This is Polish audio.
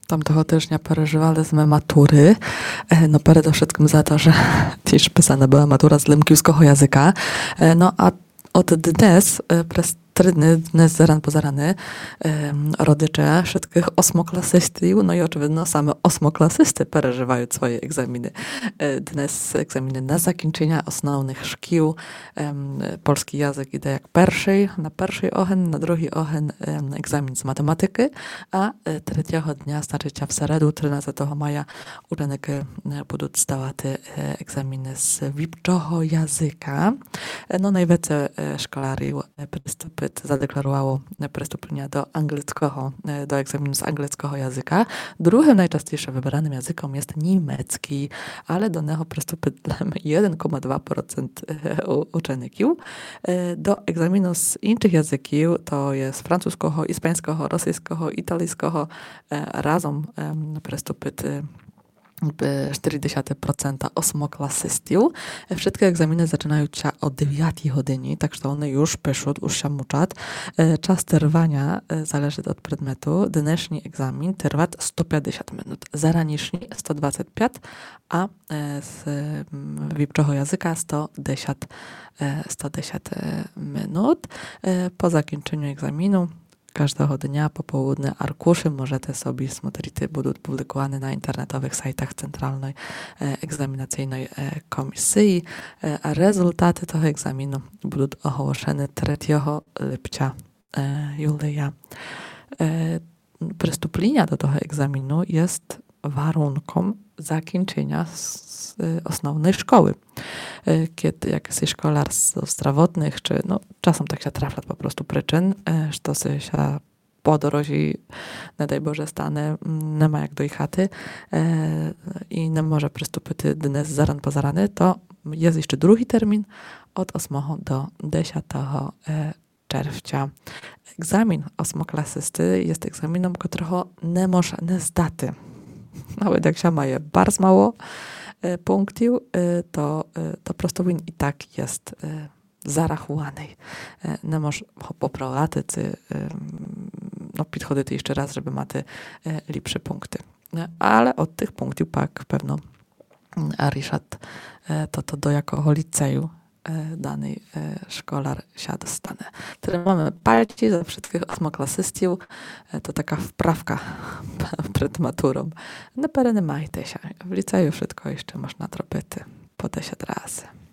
Tam toho tижня переживали з matury. No перед wszystkim za to, że też pisana była matura z lemkiewskiego języka. No a od dnes, przez 3 dny, dnes zaran po zarany, rodzice wszystkich osmoklasystów, no i oczywiście same osmoklasysty przeżywają swoje egzaminy. Dnes egzaminy na zakończenie osnovnych szkół. Polski język idzie jak pierwszy, na pierwszy ohen, na drugi ohen egzamin z matematyki, a trzeciego dnia, znaczy w seredu, 13 maja, uczniki będą zdawać egzaminy z wypczego języka. No najwięcej szkolariów zadeklarowało przystąpienie do egzaminu z angielskiego języka. Drugim najczęściej wybranym językiem jest niemiecki, ale do niego przystąpi 1,2% uczniów. Do egzaminu z innych języków to jest francuskiego, hiszpańskiego, rosyjskiego, italijskiego. Razem przystąpi 40% osmoklasystów. Wszystkie egzaminy zaczynają się o 9 godzinie, tak że one już piszą, już się muczat. Czas trwania zależy od przedmiotu. Dnešní egzamin trwa 150 minut, zaraniczny 125, a z wypczego języka 110 minut. Po zakończeniu egzaminu każdego dnia po południu arkuszy możecie sobie смотреть, będą publikowane na internetowych sajtach Centralnej Egzaminacyjnej Komisji, a rezultaty tego egzaminu będą ogłoszone 3 lipca Julia. Przystąpienie do tego egzaminu jest warunkiem zakończenia osnovnej szkoły. Kiedy jak jesteś szkolar z zdrowotnych, czy no czasem tak się trafia po prostu przyczyn, że się po drodze, nie daj Boże, stanie, nie ma jak do ich chaty i nie może przystąpić dnes zaran po zarany, to jest jeszcze drugi termin od 8 do 10 czerwca. Egzamin osmoklasysty jest egzaminem, którego nie można zdać. Nawet jak się ma je bardzo mało punktów, to prostowin i tak jest zarachowany. Nie może poprawiać, no podchodzić jeszcze raz, żeby mieć lepsze punkty. Ale od tych punktów pak pewno Ryszard to do jakiego liceum dany szkolar się dostanie. Tyle mamy palci za wszystkich osmoklasystów. To taka wprawka przed maturą. Nie majcie się. W liceum wszystko jeszcze można zrobić po 10 razy.